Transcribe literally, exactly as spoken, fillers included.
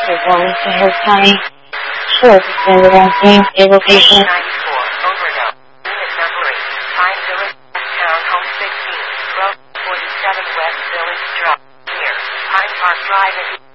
Performance to Hair County. Sure, suspended on scene, stable patient. ninety-four, overnight. Unit number eight, Pine Village, Town Home sixteen, Grove forty-seven West Village Drive. Here, Pine Park Drive.